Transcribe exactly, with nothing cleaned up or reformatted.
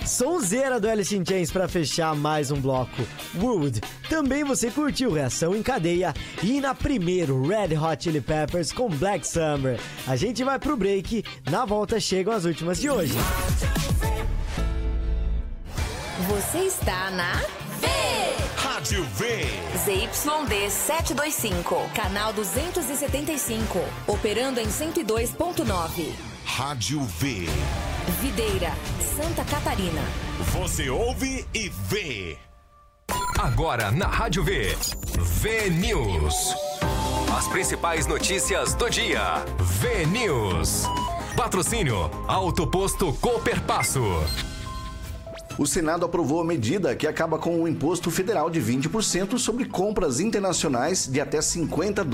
Sonzeira do Alice in Chains pra fechar mais um bloco. Wood, também você curtiu Reação em Cadeia. E na primeiro, Red Hot Chili Peppers com Black Summer. A gente vai pro break, na volta chegam as últimas de hoje. Você está na V. Rádio V. Z Y D setecentos e vinte e cinco, canal duzentos e setenta e cinco, operando em cento e dois ponto nove. Rádio V. Videira, Santa Catarina. Você ouve e vê. Agora na Rádio V. V News. As principais notícias do dia. V News. Patrocínio Auto Posto Cooperpasso. O Senado aprovou a medida que acaba com o imposto federal de vinte por cento sobre compras internacionais de até cinquenta dólares.